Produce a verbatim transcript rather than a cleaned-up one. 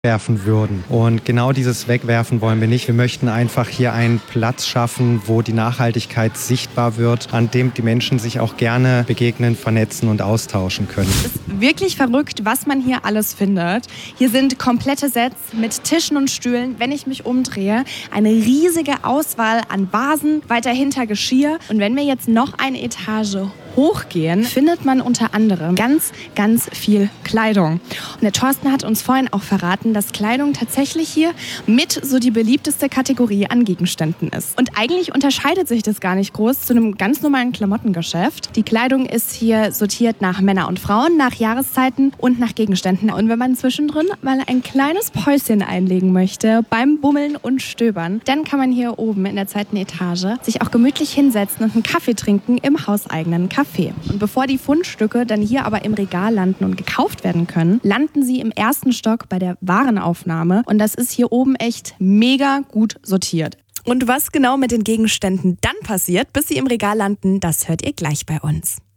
werfen würden. Und genau dieses Wegwerfen wollen wir nicht. Wir möchten einfach hier einen Platz schaffen, wo die Nachhaltigkeit sichtbar wird, an dem die Menschen sich auch gerne begegnen, vernetzen und austauschen können. Es ist wirklich verrückt, was man hier alles findet. Hier sind komplette Sets mit Tischen und Stühlen. Wenn ich mich umdrehe, eine riesige Auswahl an Vasen, weiter hinter Geschirr. Und wenn wir jetzt noch eine Etage hochgehen, findet man unter anderem ganz, ganz viel Kleidung. Und der Thorsten hat uns vorhin auch verraten, dass Kleidung tatsächlich hier mit so die beliebteste Kategorie an Gegenständen ist. Und eigentlich unterscheidet sich das gar nicht groß zu einem ganz normalen Klamottengeschäft. Die Kleidung ist hier sortiert nach Männer und Frauen, nach Jahreszeiten und nach Gegenständen. Und wenn man zwischendrin mal ein kleines Päuschen einlegen möchte beim Bummeln und Stöbern, dann kann man hier oben in der zweiten Etage sich auch gemütlich hinsetzen und einen Kaffee trinken im hauseigenen Café. Und bevor die Fundstücke dann hier aber im Regal landen und gekauft werden können, landen sie im ersten Stock bei der Warenaufnahme. Und das ist hier oben echt mega gut sortiert. Und was genau mit den Gegenständen dann passiert, bis sie im Regal landen, das hört ihr gleich bei uns.